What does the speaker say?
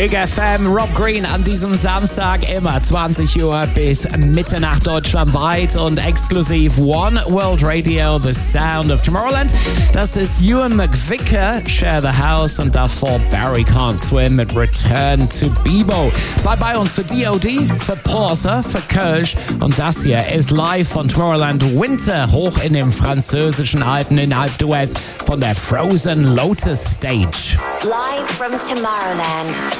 Big FM, Rob Green an diesem Samstag immer 20 Uhr bis Mitternacht deutschlandweit und exklusiv One World Radio, The Sound of Tomorrowland. Das ist Ewan McVicker, Share the House und davor Barry Can't Swim mit Return to Bebo. Bei uns für DOD, für Porter, für Kölsch und das hier ist live von Tomorrowland Winter hoch in den französischen Alpen in Alpe d'Huez von der Frozen Lotus Stage. Live from Tomorrowland.